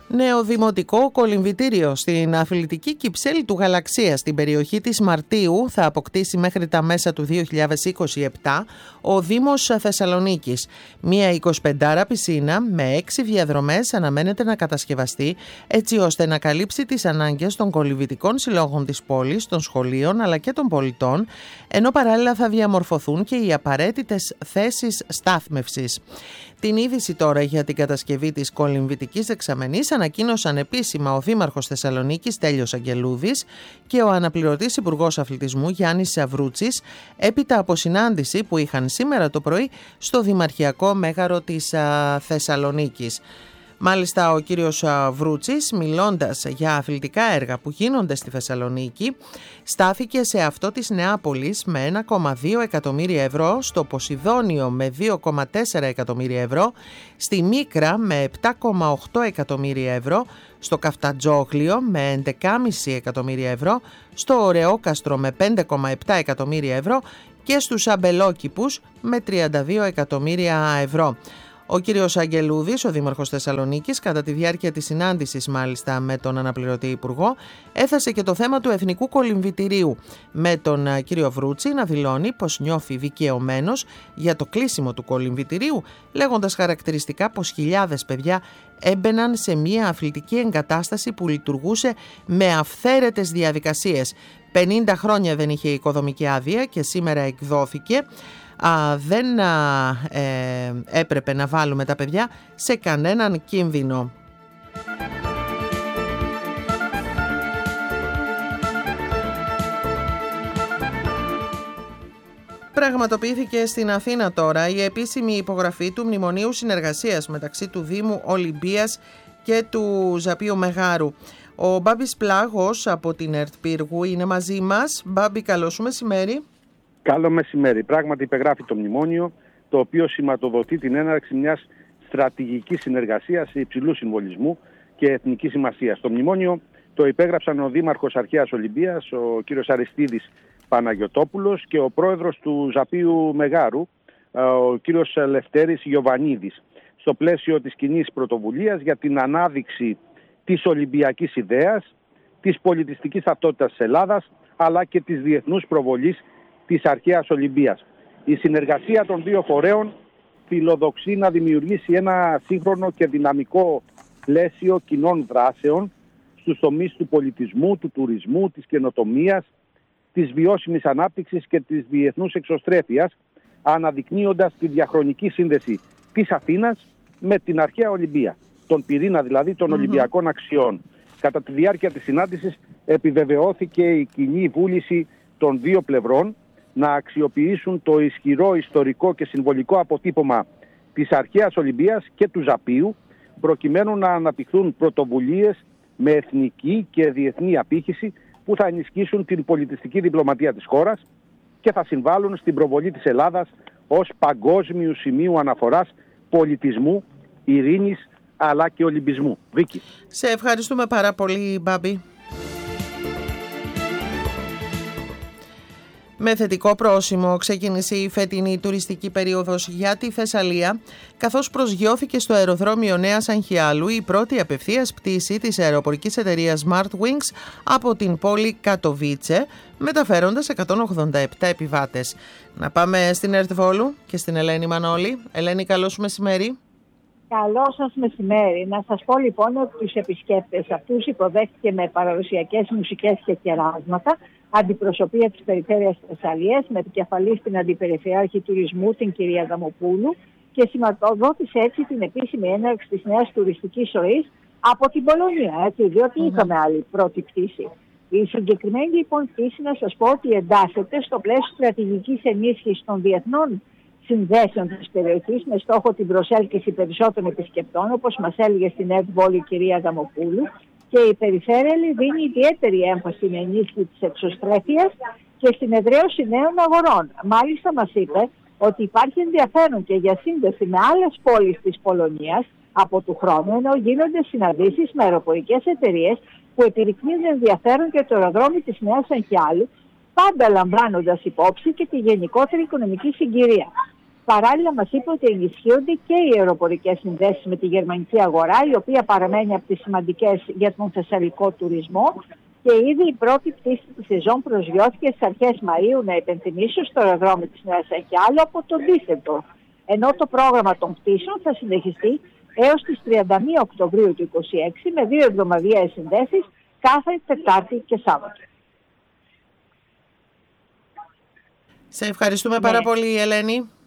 Νέο δημοτικό κολυμβητήριο στην αθλητική Κυψέλη του Γαλαξία στην περιοχή της Μαρτίου θα αποκτήσει μέχρι τα μέσα του 2027 ο Δήμος Θεσσαλονίκης. Μία 25 πισίνα με 6 διαδρομές αναμένεται να κατασκευαστεί έτσι ώστε να καλύψει τις ανάγκες των κολυμβητικών συλλόγων της πόλης, των σχολείων αλλά και των πολιτών, ενώ παράλληλα θα διαμορφωθούν και οι απαραίτητες θέσεις στάθμευσης. Την είδηση τώρα για την κατασκευή της κολυμβητικής δεξαμενής ανακοίνωσαν επίσημα ο Δήμαρχος Θεσσαλονίκης Στέλιος Αγγελούδης και ο αναπληρωτής Υπουργός Αθλητισμού Γιάννης Βρούτσης, έπειτα από συνάντηση που είχαν σήμερα το πρωί στο Δημαρχιακό Μέγαρο της Θεσσαλονίκης. Μάλιστα ο κύριος Βρούτσης, μιλώντας για αθλητικά έργα που γίνονται στη Θεσσαλονίκη, στάθηκε σε αυτό της Νεάπολης με 1,2 εκατομμύρια ευρώ, στο Ποσειδόνιο με 2,4 εκατομμύρια ευρώ, στη Μίκρα με 7,8 εκατομμύρια ευρώ, στο Καφτατζόγλιο με 11,5 εκατομμύρια ευρώ, στο Ωρεόκαστρο με 5,7 εκατομμύρια ευρώ και στους Αμπελόκηπους με 32 εκατομμύρια ευρώ. Ο κύριος Αγγελούδης, ο Δήμαρχος Θεσσαλονίκης, κατά τη διάρκεια της συνάντησης μάλιστα με τον αναπληρωτή Υπουργό, έθεσε και το θέμα του Εθνικού Κολυμβητηρίου, με τον κύριο Βρούτση να δηλώνει πως νιώθει δικαιωμένος για το κλείσιμο του κολυμβητηρίου, λέγοντας χαρακτηριστικά πως χιλιάδες παιδιά έμπαιναν σε μια αθλητική εγκατάσταση που λειτουργούσε με αυθαίρετες διαδικασίες. 50 χρόνια δεν είχε οικοδομική άδεια και σήμερα εκδόθηκε. Δεν έπρεπε να βάλουμε τα παιδιά σε κανέναν κίνδυνο. Πραγματοποιήθηκε στην Αθήνα τώρα η επίσημη υπογραφή του Μνημονίου Συνεργασίας μεταξύ του Δήμου Ολυμπίας και του Ζαπίου Μεγάρου. Ο Μπάμπης Πλάγος από την ΕΡΤ Πύργου είναι μαζί μας. Μπάμπη, καλό σου μεσημέρι. Καλό μεσημέρι. Πράγματι υπεγράφει το μνημόνιο, το οποίο σηματοδοτεί την έναρξη μιας στρατηγικής συνεργασίας υψηλού συμβολισμού και εθνικής σημασίας. Το μνημόνιο το υπέγραψαν ο Δήμαρχος Αρχαίας Ολυμπίας, ο κύριος Αριστίδης Παναγιωτόπουλος, και ο πρόεδρος του Ζαπίου Μεγάρου, ο κύριος Λευτέρης Γιοβανίδης, στο πλαίσιο της κοινής πρωτοβουλίας για την ανάδειξη της Ολυμπιακής ιδέας, της πολιτιστικής ταυτότητας της Ελλάδας, αλλά και της διεθνούς προβολής της Αρχαίας Ολυμπίας. Η συνεργασία των δύο φορέων φιλοδοξεί να δημιουργήσει ένα σύγχρονο και δυναμικό πλαίσιο κοινών δράσεων στους τομείς του πολιτισμού, του τουρισμού, της καινοτομίας, της βιώσιμης ανάπτυξης και της διεθνούς εξωστρέφειας, αναδεικνύοντας τη διαχρονική σύνδεση της Αθήνας με την Αρχαία Ολυμπία, τον πυρήνα δηλαδή των Ολυμπιακών αξιών. Κατά τη διάρκεια της συνάντησης επιβεβαιώθηκε η κοινή βούληση των δύο πλευρών να αξιοποιήσουν το ισχυρό ιστορικό και συμβολικό αποτύπωμα της Αρχαίας Ολυμπίας και του Ζαπίου, προκειμένου να αναπτυχθούν πρωτοβουλίες με εθνική και διεθνή απήχηση που θα ενισχύσουν την πολιτιστική διπλωματία της χώρας και θα συμβάλλουν στην προβολή της Ελλάδας ως παγκόσμιου σημείου αναφοράς πολιτισμού, ειρήνης αλλά και ολυμπισμού. Βίκη. Σε ευχαριστούμε πάρα πολύ, Μπάμπη. Με θετικό πρόσημο ξεκίνησε η φετινή τουριστική περίοδος για τη Θεσσαλία, καθώς προσγειώθηκε στο αεροδρόμιο Νέας Αγχιάλου η πρώτη απευθείας πτήση της αεροπορικής εταιρείας SmartWings από την πόλη Κατοβίτσε, μεταφέροντας 187 επιβάτες. Να πάμε στην ΕΡΤ Βόλου και στην Ελένη Μανώλη. Ελένη, καλό σου μεσημέρι. Καλό σας μεσημέρι. Να σας πω λοιπόν ότι τους επισκέπτες αυτούς υποδέχτηκε με παραδοσιακές μουσικές και κεράσματα αντιπροσωπεία της Περιφέρειας Θεσσαλίας με επικεφαλή στην Αντιπεριφερειάρχη Τουρισμού, την κυρία Γαμοπούλου, και σηματοδότησε έτσι την επίσημη έναρξη της νέας τουριστικής ροής από την Πολωνία, διότι είχαμε άλλη πρώτη πτήση. Η συγκεκριμένη λοιπόν πτήση, να σας πω ότι εντάσσεται στο πλαίσιο στρατηγικής ενίσχυσης των διεθνών συνδέσεων της περιοχής με στόχο την προσέλκυση περισσότερων επισκεπτών, όπως μας έλεγε στην ΕΡΤ Βόλου η κυρία Γαμοπούλου, και η Περιφέρεια δίνει ιδιαίτερη έμφαση στην ενίσχυση της εξωστρέφειας και στην εδραίωση νέων αγορών. Μάλιστα μας είπε ότι υπάρχει ενδιαφέρον και για σύνδεση με άλλες πόλεις της Πολωνίας από του χρόνου, ενώ γίνονται συναντήσεις με αεροπορικές εταιρείες που επιδεικνύουν ενδιαφέρον για το αεροδρόμιο της Νέας Αγχιάλου, πάντα λαμβάνοντας υπόψη και τη γενικότερη οικονομική συγκυρία. Παράλληλα, μας είπε ότι ενισχύονται και οι αεροπορικές συνδέσεις με τη γερμανική αγορά, η οποία παραμένει από τις σημαντικές για τον θεσσαλικό τουρισμό. Και ήδη η πρώτη πτήση της σεζόν προσγειώθηκε στις αρχές Μαΐου, να υπενθυμίσω, στο αεροδρόμιο της Νέας Αχιάλου από τον Ντίσσελντορφ. Ενώ το πρόγραμμα των πτήσεων θα συνεχιστεί έως τις 31 Οκτωβρίου του 2026 με 2 εβδομαδιαίες συνδέσεις κάθε Τετάρτη και Σάββατο. Σε ευχαριστούμε πάρα πολύ, Ελένη.